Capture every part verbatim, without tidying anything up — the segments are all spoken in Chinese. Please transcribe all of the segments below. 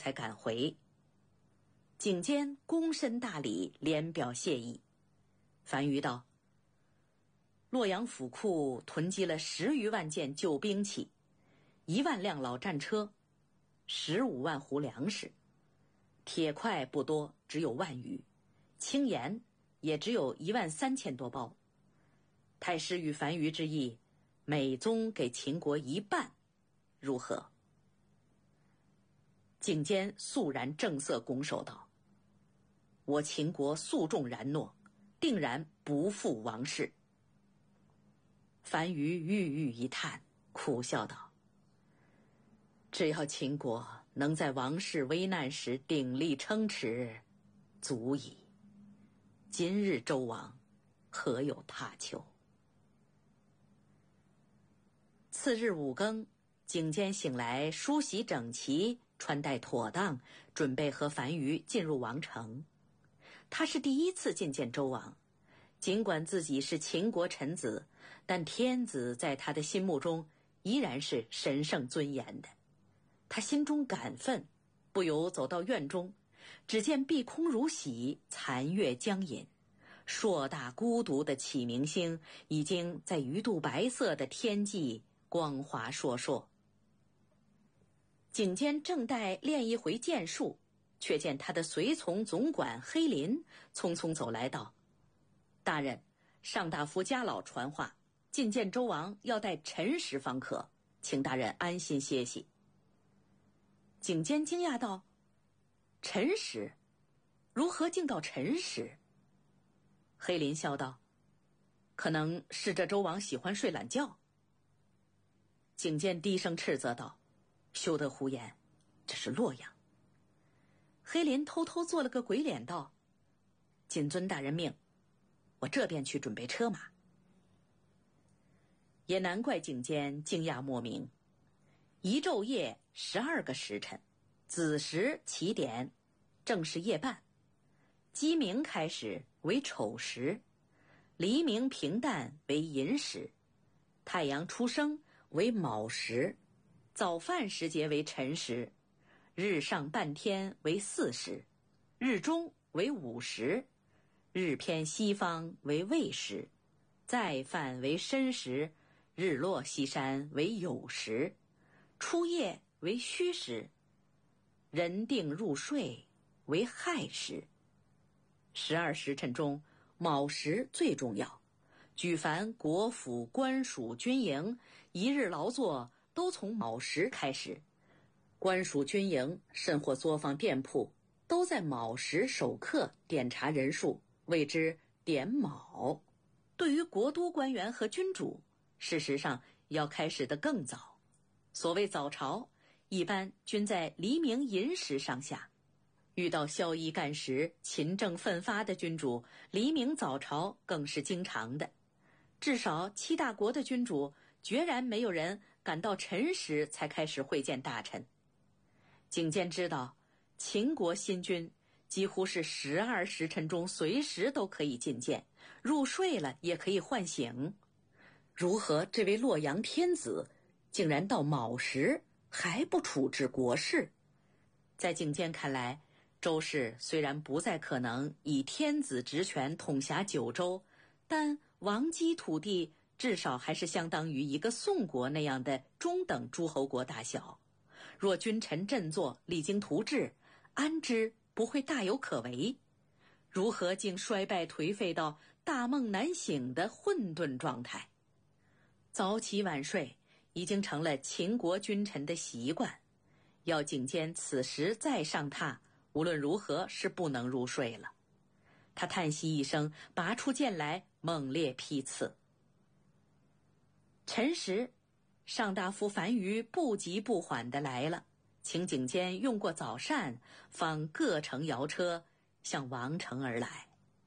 才赶回。景监躬身大礼，连表谢意。樊於道：洛阳府库囤积了十余万件旧兵器，一万辆老战车，十五万斛粮食，铁块不多，只有万余，青盐也只有一万三千多包。太师与樊於之意，每宗给秦国一半，如何？景监肃然正色拱手道：我秦国素重然诺，定然不负王室。樊於郁郁一叹，苦笑道：只要秦国能在王室危难时鼎力撑持，足矣。今日周王何有他求？次日五更，景监醒来，梳洗整齐，穿戴妥当，准备和樊於进入王城。他是第一次觐见周王，尽管自己是秦国臣子，但天子在他的心目中依然是神圣尊严的。他心中感愤，不由走到院中，只见碧空如洗，残月将隐，硕大孤独的启明星已经在鱼肚白色的天际光华烁烁。景监正待练一回剑术，却见他的随从总管黑林匆匆走来道：大人，上大夫家老传话，觐见周王要带辰时方可，请大人安心歇息。景监惊讶道：辰时？如何竟到辰时？黑林笑道：可能是这周王喜欢睡懒觉。景监低声斥责道：休得胡言，这是洛阳。黑林偷偷做了个鬼脸道：谨遵大人命，我这便去准备车马。也难怪景监惊讶莫名。一昼夜十二个时辰，子时起点，正是夜半；鸡鸣开始为丑时，黎明平淡为寅时，太阳出生为卯时，早饭时节为辰时，日上半天为巳时，日中为午时，日偏西方为未时，再犯为申时，日落西山为酉时，初夜为戌时，人定入睡为亥时。十二时辰中，卯时最重要，举凡国府官署军营一日劳作都从卯时开始，官署军营甚或作坊店铺都在卯时守刻点查人数，谓之点卯。对于国都官员和君主，事实上要开始得更早。所谓早朝，一般均在黎明寅时上下。遇到效益干实、勤政奋发的君主，黎明早朝更是经常的。至少七大国的君主，决然没有人赶到辰时才开始会见大臣。景监知道，秦国新君几乎是十二时辰中随时都可以觐见，入睡了也可以唤醒。如何这位洛阳天子竟然到卯时还不处置国事？在景监看来，周氏虽然不再可能以天子职权统辖九州，但王畿土地至少还是相当于一个宋国那样的中等诸侯国大小。若君臣振作，励精图治，安知不会大有可为？如何竟衰败颓废到大梦难醒的混沌状态？早起晚睡已经成了秦国君臣的习惯，要景监此时再上榻，无论如何是不能入睡了。他叹息一声，拔出剑来，猛烈劈刺。辰时，上大夫樊於不急不缓地来了，请景监用过早膳，方各乘摇车向王城而来。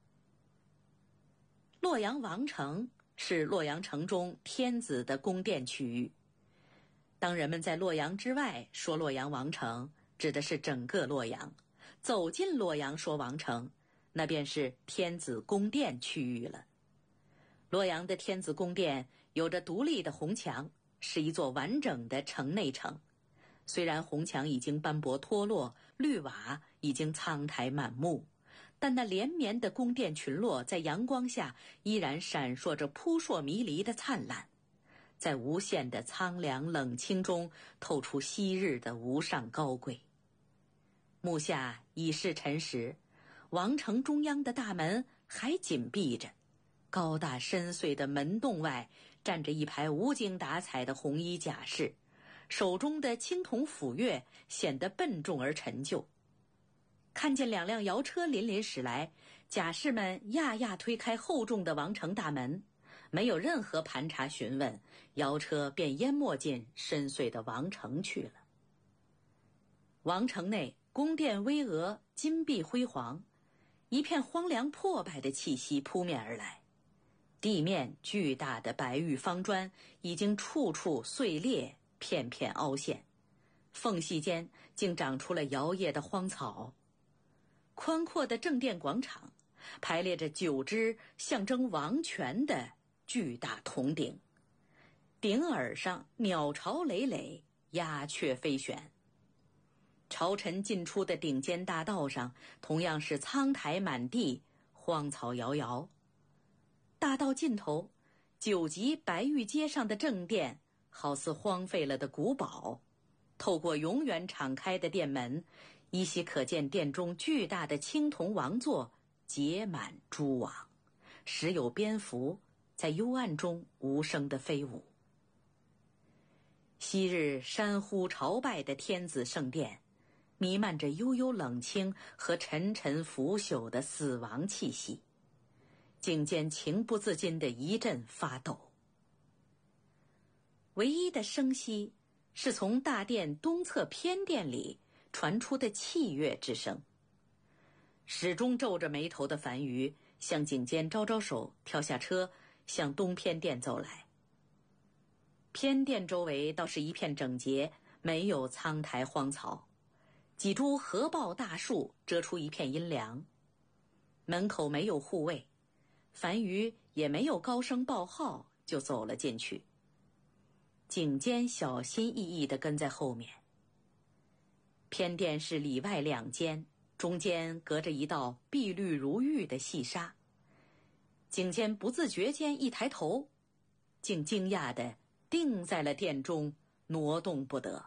洛阳王城是洛阳城中天子的宫殿区域。当人们在洛阳之外说洛阳王城，指的是整个洛阳；走进洛阳说王城，那便是天子宫殿区域了。洛阳的天子宫殿有着独立的红墙，是一座完整的城内城。 虽然红墙已经斑驳脱落，绿瓦已经苍苔满目，但那连绵的宫殿群落在阳光下依然闪烁着扑朔迷离的灿烂，在无限的苍凉冷清中透出昔日的无上高贵。目下已是辰时，王城中央的大门还紧闭着，高大深邃的门洞外站着一排无精打采的红衣甲士，手中的青铜斧钺显得笨重而陈旧。看见两辆摇车临临驶来，甲士们讶讶推开厚重的王城大门，没有任何盘查询问，摇车便淹没进深邃的王城去了。王城内宫殿巍峨，金碧辉煌，一片荒凉破败的气息扑面而来。地面巨大的白玉方砖已经处处碎裂，片片凹陷，缝隙间竟长出了摇曳的荒草。宽阔的正殿广场排列着九只象征王权的巨大铜鼎，鼎耳上鸟巢累累，鸦雀飞旋。朝臣进出的顶尖大道上同样是苍苔满地，荒草摇摇。大道尽头，九级白玉阶上的正殿好似荒废了的古堡，透过永远敞开的殿门，依稀可见殿中巨大的青铜王座结满蛛网，时有蝙蝠在幽暗中无声地飞舞。昔日山呼朝拜的天子圣殿弥漫着悠悠冷清和沉沉腐朽的死亡气息，颈间情不自禁地一阵发抖。唯一的声息是从大殿东侧偏殿里传出的器乐之声。始终皱着眉头的樊瑜向颈间招招手，跳下车向东偏殿走来。偏殿周围倒是一片整洁，没有苍苔荒草，几株合抱大树遮出一片阴凉。门口没有护卫，樊瑜也没有高声报号，就走了进去。颈间小心翼翼地跟在后面。偏殿是里外两间，中间隔着一道碧绿如玉的细纱。颈间不自觉间一抬头，竟惊讶地定在了殿中，挪动不得。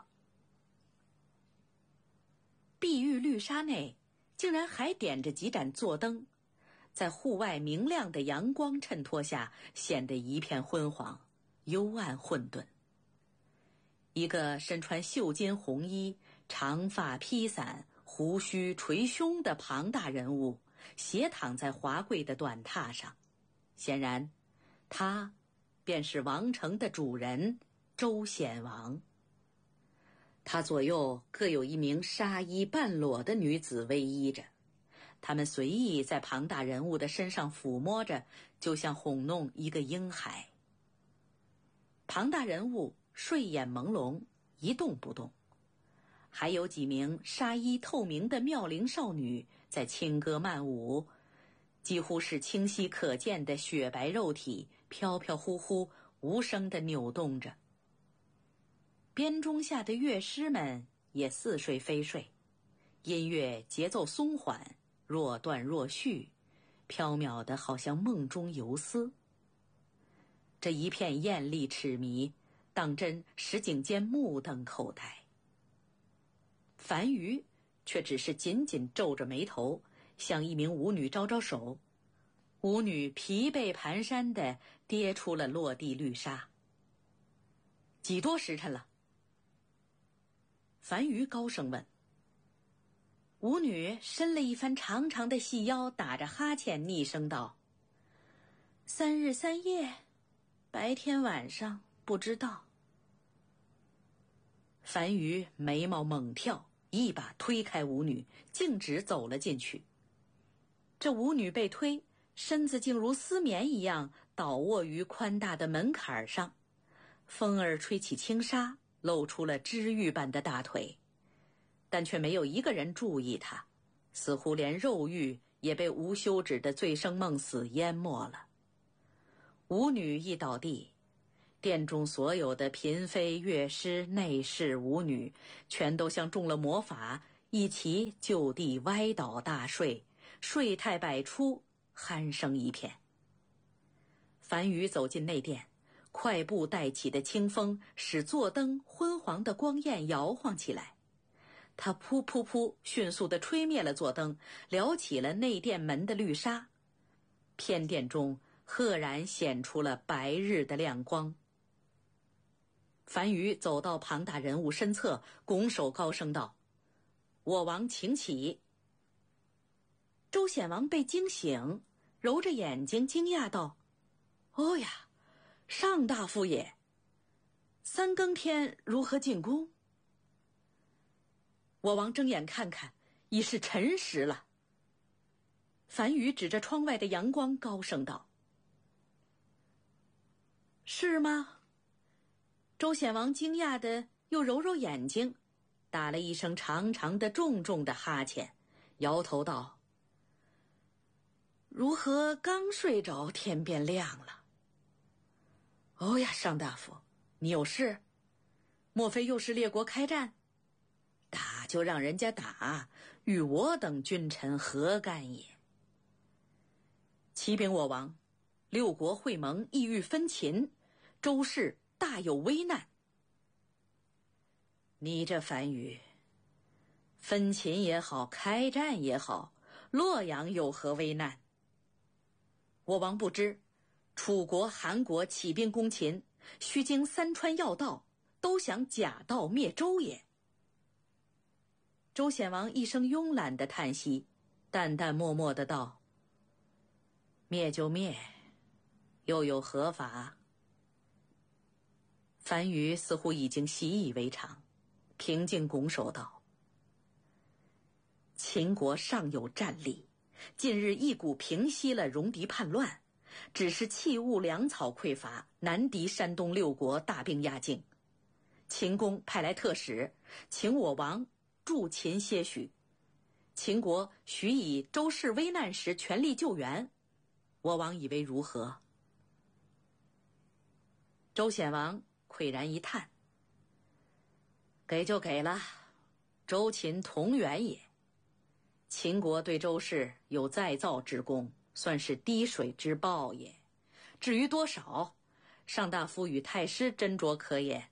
碧玉绿纱内竟然还点着几盏座灯，在户外明亮的阳光衬托下显得一片昏黄，幽暗混沌。一个身穿绣金红衣，长发披散，胡须垂胸的庞大人物斜躺在华贵的短榻上，显然他便是王城的主人周显王。他左右各有一名纱衣半裸的女子偎依着，他们随意在庞大人物的身上抚摸着，就像哄弄一个婴孩。庞大人物睡眼朦胧，一动不动，还有几名纱衣透明的妙龄少女在轻歌曼舞，几乎是清晰可见的雪白肉体飘飘忽忽无声地扭动着。编钟下的乐师们也似睡非睡，音乐节奏松缓，若断若续，缥缈的好像梦中游丝。这一片艳丽痴迷，当真使颈间目瞪口呆。樊瑜却只是紧紧皱着眉头，向一名舞女招招手，舞女疲惫蹒跚地跌出了落地绿纱。几多时辰了？樊瑜高声问。舞女伸了一番长长的细腰，打着哈欠厉声道：三日三夜，白天晚上不知道。樊瑜眉毛猛跳，一把推开舞女，径直走了进去。这舞女被推，身子竟如丝绵一样倒卧于宽大的门槛上，风儿吹起轻纱，露出了织玉般的大腿，但却没有一个人注意她，似乎连肉欲也被无休止的醉生梦死淹没了。舞女一倒地， 殿中所有的嫔妃、乐师、内侍、舞女，全都像中了魔法，一齐就地歪倒大睡，睡态百出，鼾声一片。樊宇走进内殿，快步带起的清风使座灯昏黄的光焰摇晃起来。他噗噗噗迅速地吹灭了座灯，撩起了内殿门的绿纱，偏殿中赫然显出了白日的亮光。樊宇走到庞大人物身侧，拱手高声道：“我王请起。”周显王被惊醒，揉着眼睛惊讶道：“哦呀，上大夫也！三更天如何进宫？”我王睁眼看看，已是辰时了。樊宇指着窗外的阳光高声道：“是吗？”周显王惊讶的又揉揉眼睛，打了一声长长的重重的哈欠，摇头道：“如何刚睡着，天便亮了？”“哦呀，上大夫，你有事？莫非又是列国开战？打就让人家打，与我等君臣何干也？”“启禀我王，六国会盟意欲分秦，周氏大有危难。”“你这樊宇，分秦也好，开战也好，洛阳有何危难？我王不知，楚国、韩国起兵攻秦，须经三川要道，都想假道灭周也。”周显王一声慵懒的叹息，淡淡默默的道：“灭就灭，又有何法？”樊宇似乎已经习以为常，平静拱手道：“秦国尚有战力，近日一鼓平息了戎狄叛乱，只是器物粮草匮乏，难敌山东六国大兵压境。秦公派来特使，请我王助秦些许。秦国许以周氏危难时全力救援，我王以为如何？”周显王喟然一叹：“给就给了，周秦同源也。秦国对周氏有再造之功，算是滴水之报也。至于多少，上大夫与太师斟酌可也。”“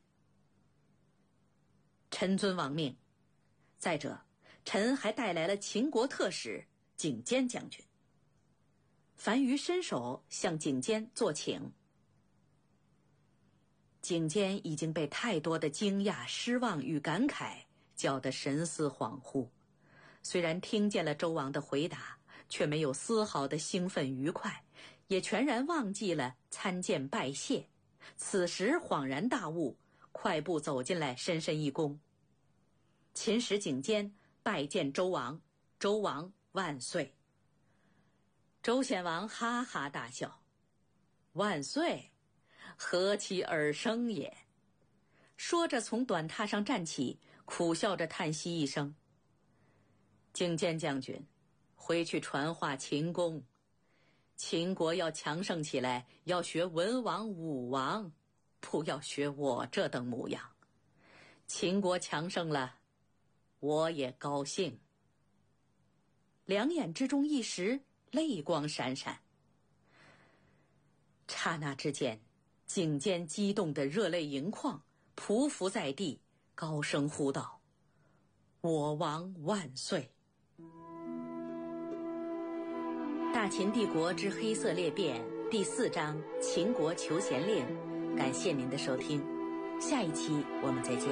臣遵王命。再者，臣还带来了秦国特使景监将军。”樊瑜伸手向景监做请。景监已经被太多的惊讶、失望与感慨搅得神思恍惚，虽然听见了周王的回答，却没有丝毫的兴奋愉快，也全然忘记了参见拜谢。此时恍然大悟，快步走进来，深深一躬。秦使景监拜见周王，周王万岁。周显王哈哈大笑：“万岁，何其耳生也！”说着从短榻上站起，苦笑着叹息一声：“景监将军，回去传话秦公，秦国要强盛起来，要学文王武王，不要学我这等模样。秦国强盛了，我也高兴。”两眼之中一时泪光闪闪。刹那之间，景监激动得热泪盈眶，匍匐在地，高声呼道：“我王万岁！”大秦帝国之黑色裂变第四章秦国求贤令，感谢您的收听，下一期我们再见。